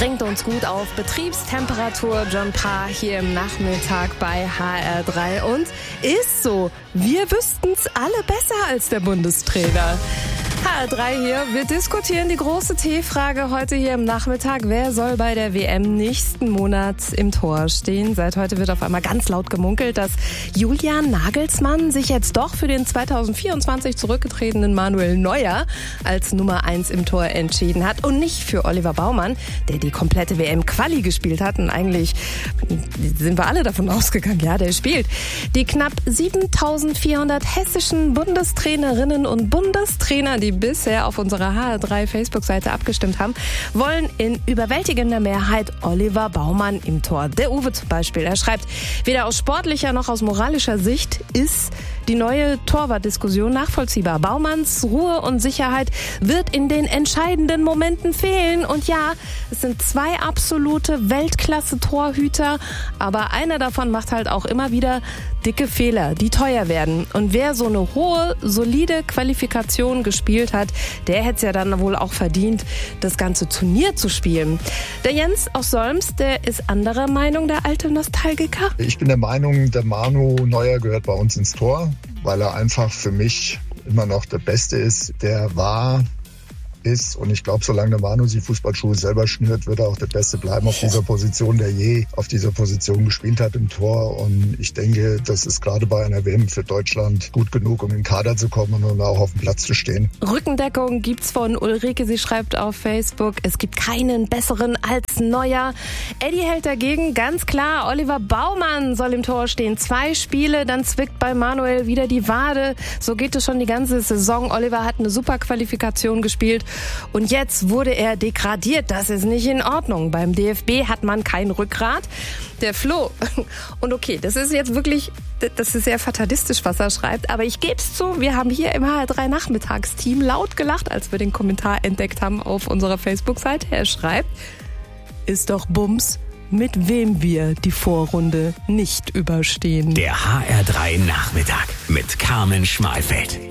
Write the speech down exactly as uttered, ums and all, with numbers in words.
bringt uns gut auf Betriebstemperatur. John Parr hier im Nachmittag bei H R drei. Und ist so, wir wüssten's alle besser als der Bundestrainer. H R drei hier. Wir diskutieren die große T-Frage heute hier im Nachmittag. Wer soll bei der W M nächsten Monat im Tor stehen? Seit heute wird auf einmal ganz laut gemunkelt, dass Julian Nagelsmann sich jetzt doch für den zweitausendvierundzwanzig zurückgetretenen Manuel Neuer als Nummer eins im Tor entschieden hat und nicht für Oliver Baumann, der die komplette W M-Quali gespielt hat. Und eigentlich sind wir alle davon ausgegangen, ja, der spielt. Die knapp siebentausendvierhundert hessischen Bundestrainerinnen und Bundestrainer, die bisher auf unserer H R drei Facebook-Seite abgestimmt haben, wollen in überwältigender Mehrheit Oliver Baumann im Tor. Der Uwe zum Beispiel, er schreibt, weder aus sportlicher noch aus moralischer Sicht ist die neue Torwartdiskussion nachvollziehbar. Baumanns Ruhe und Sicherheit wird in den entscheidenden Momenten fehlen. Und ja, es sind zwei absolute Weltklasse-Torhüter, aber einer davon macht halt auch immer wieder dicke Fehler, die teuer werden. Und wer so eine hohe, solide Qualifikation gespielt hat, der hätte es ja dann wohl auch verdient, das ganze Turnier zu spielen. Der Jens aus Solms, der ist anderer Meinung, der alte Nostalgiker. Ich bin der Meinung, der Manu Neuer gehört bei uns ins Tor, weil er einfach für mich immer noch der Beste ist. Der war, ist und ich glaube, solange der Manu die Fußballschuhe selber schnürt, wird er auch der Beste bleiben auf dieser Position, der je auf dieser Position gespielt hat im Tor. Und ich denke, das ist gerade bei einer W M für Deutschland gut genug, um in den Kader zu kommen und auch auf dem Platz zu stehen. Rückendeckung gibt's von Ulrike. Sie schreibt auf Facebook, es gibt keinen besseren als Neuer. Eddie hält dagegen, ganz klar, Oliver Baumann soll im Tor stehen. Zwei Spiele, dann zwickt bei Manuel wieder die Wade. So geht es schon die ganze Saison. Oliver hat eine super Qualifikation gespielt. Und jetzt wurde er degradiert. Das ist nicht in Ordnung. Beim D F B hat man kein Rückgrat. Der Flo. Und okay, das ist jetzt wirklich, das ist sehr fatalistisch, was er schreibt. Aber ich gebe es zu, wir haben hier im H R drei Nachmittagsteam laut gelacht, als wir den Kommentar entdeckt haben auf unserer Facebook-Seite. Er schreibt, ist doch Bums, mit wem wir die Vorrunde nicht überstehen. Der H R drei Nachmittag mit Carmen Schmalfeld.